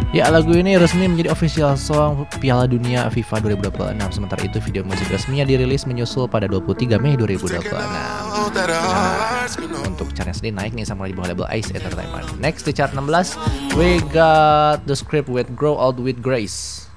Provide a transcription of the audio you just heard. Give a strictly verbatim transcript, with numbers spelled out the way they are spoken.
Ya, lagu ini resmi menjadi official song Piala Dunia FIFA dua ribu dua puluh enam. Sementara itu video musik resminya dirilis menyusul pada dua puluh tiga Mei dua ribu dua puluh enam. Nah, untuk chartnya sendiri naik nih sama di bawah label Ice Entertainment. Next di chart enam belas, we got The Script with Grow Old with Grace.